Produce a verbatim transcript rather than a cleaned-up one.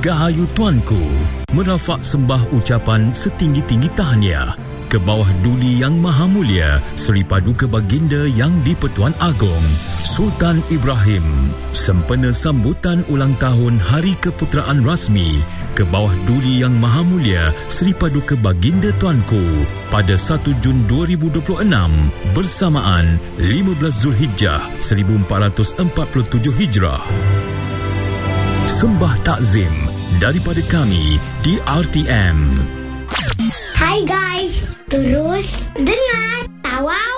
Dirgahayu Tuanku, merafak sembah ucapan setinggi-tinggi tahniah ke bawah Duli Yang Maha Mulia Seri Paduka Baginda Yang di-Pertuan Agong Sultan Ibrahim, sempena sambutan ulang tahun Hari Keputeraan Rasmi ke bawah Duli Yang Maha Mulia Seri Paduka Baginda Tuanku pada satu Jun dua ribu dua puluh enam bersamaan lima belas Zulhijjah seribu empat ratus empat puluh tujuh Hijrah. Sembah takzim daripada kami di R T M. Hai guys, terus dengar Tawau